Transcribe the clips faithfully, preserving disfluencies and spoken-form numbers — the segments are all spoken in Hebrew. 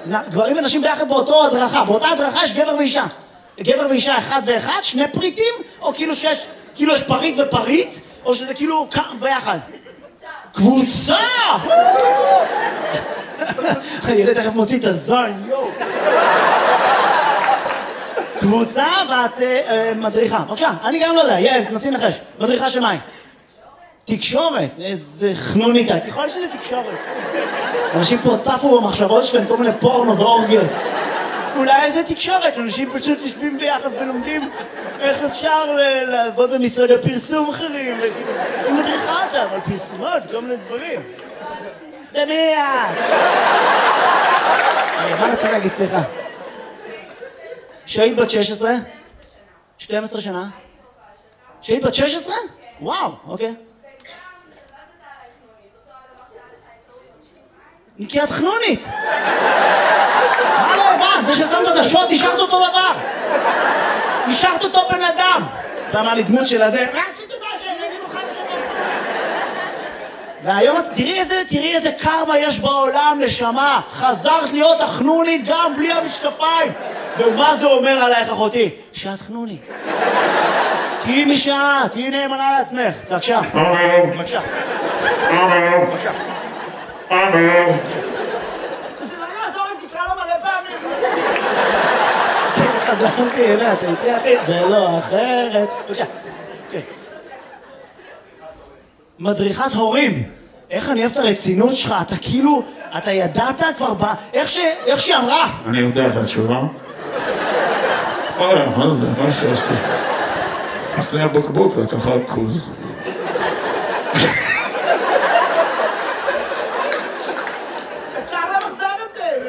גברים ונשים ביחד באותו הדרכה, באותה הדרכה יש גבר ואישה. גבר ואישה אחד ואחד, שני פריטים, או כאילו שיש, כאילו יש פריט ופריט, או שזה כאילו ביחד. קבוצה! הילד תכף מוציא את הזין, יואו. קבוצה ואת מדריכה. בבקשה, אני גם לא יודע, יעל, תנסי לנחש. מדריכה של מה? תקשורת. איזה חנוניקה, ככל שזה תקשורת. אנשים פה צפו במחשבות שלהם כל מיני פורנו ואורגיות. אולי איזה תקשורת, אנשים פשוט יושבים ביחד ולומדים איך אפשר לעבוד במשרדי פרסום אחרים. היא מדריכה אותם על פרסומות, כל מיני דברים. סתמיה! מה רצה להגיד, סליחה? שהיית בת שש עשרה? שתים עשרה שנה? שהיית בת שש עשרה? וואו, אוקיי. כי את חנונית! מה לא הבנת? זה ששמת את השוט, נשארת אותו דבר! נשארת אותו בן אדם! אתה אמר לי דמות של הזה... והיום, תראי איזה, תראי איזה קרמה יש בעולם, נשמה. חזרת להיות החנונית גם בלי המשקפיים. ומה זה אומר עלייך, אחותי? שאת חנונית. תהיי משעה, תהיי נאמנה לעצמך. בבקשה. בבקשה. בבקשה. זה לא יעזור אם תקרא לו מלא פעמים. חזרתי אליה, אתה איתי אחי, ולא אחרת. בבקשה. מדריכת הורים. איך אני אוהב את הרצינות שלך, אתה כאילו, אתה ידעת כבר ב... איך ש... איך שהיא אמרה? אני יודע את התשובה. אוי, מה זה? מה שעשתי? עשתי הבוקבוק לתוכל קוז. אפשר למחזר את זה!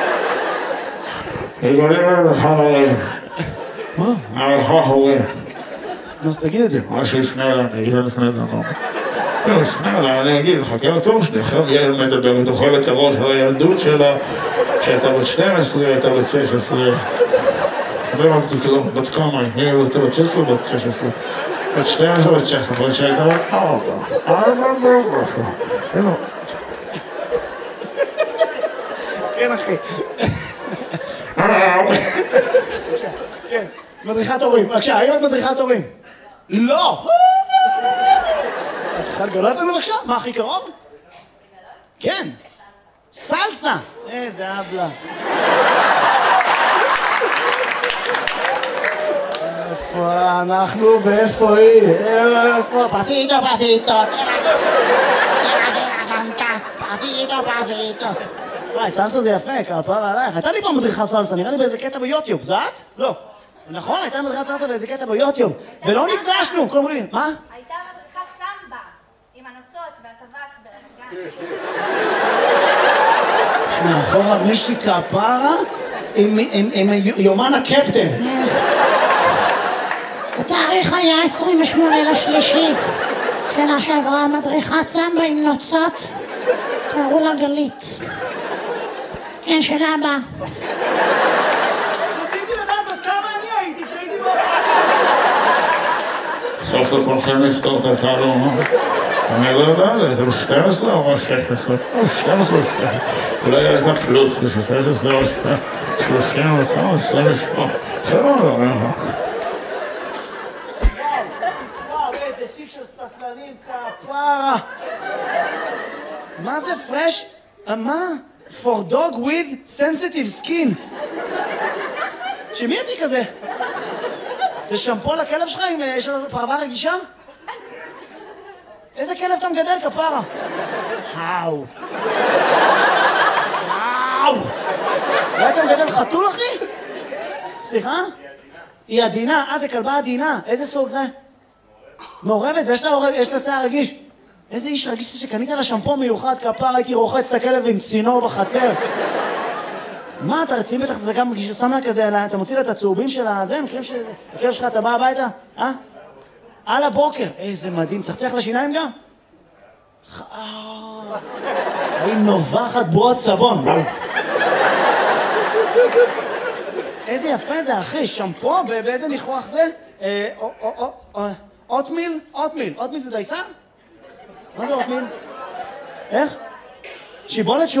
יגולים לך הורים. מה? לך הורים. אז תגיד את זה. מה שיפנה אליי, אני אגיד לפני דבר. לא, יפנה אליי, אני אגיד, חכה לתור שניכם, ילד מדבר, ותאכל את הראש על הילדות שלה, שהייתה בת שתים עשרה, הייתה בת שש עשרה. לא הבנתי כלום, בת כמה, היא הייתה בת שש עשרה, בת שש עשרה. בת שתים עשרה, בת שש עשרה, בת שהייתה בת ארבע. ארבע בארבע. כן, אחי. כן, מדריכת הורים. בבקשה, האם את מדריכת הורים? לא! את יכולה לגלות לנו בבקשה? מה הכי קרוב? כן. סלסה! איזה אבלה. איפה אנחנו ואיפה היא? איפה? פסיטו, פסיטו. פסיטו, פסיטו. וואי, סלסה זה יפה, כפרה עלייך. הייתה לי פעם מדריכה סלסה, נראה לי באיזה קטע ביוטיוב, זה את? לא. נכון, הייתה מדריכת סלסה באיזה קטע ביוטיוב. ולא נפגשנו, כל אומרים, מה? הייתה מדריכת סמבה, עם הנוצות והטווס ברמת גן. מאחורה מישהי כפרה עם יומן הקפטן. התאריך היה עשרים ושמונה לשלישי. שנה שעברה מדריכת סמבה עם נוצות. קראו לה גלית. כן, שנה הבאה. רציתי לדעת עוד כמה אני הייתי כשהייתי בבית. סוף לכולכם לפתור את התעלום. אני לא יודע, זה ב-שתים עשרה או שש עשרה? או שתים עשרה או שתים עשרה. אולי הייתה פלוס, זה שש עשרה או שלושים וכמה, עשרים ושמונה. זה לא לא, וואו, איזה תיק של סטלנים כפרה. מה זה פרש? מה? For dog with sensitive skin. שמי התיק הזה? זה שמפו לכלב שלך אם יש לו פרווה רגישה? איזה כלב אתה מגדל כפרה? האו. האו. אולי אתה מגדל חתול אחי? סליחה? היא עדינה, אה זה כלבה עדינה, איזה סוג זה? מעורבת ויש לה שיער רגיש. איזה איש רגיש שקנית לה שמפו מיוחד כפרה, הייתי רוחץ את הכלב עם צינור בחצר. מה, אתה רציני בטח, זה גם כששם לה כזה, אתה מוציא לה את הצהובים של הזה, מכירים שהכלב שלך, אתה בא הביתה? אה? על הבוקר. איזה מדהים, צחצח לשיניים גם? היא נובחת בועות סבון. איזה יפה זה, אחי, שמפו, באיזה ניחוח זה? אוטמיל? אוטמיל. אוטמיל זה דייסה? מה זה אוטמיל? איך? שיבולת